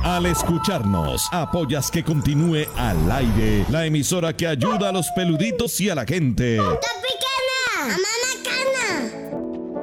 Al escucharnos, apoyas que continúe al aire la emisora que ayuda a los peluditos y a la gente. ¡Está pequeña! ¡Mamá!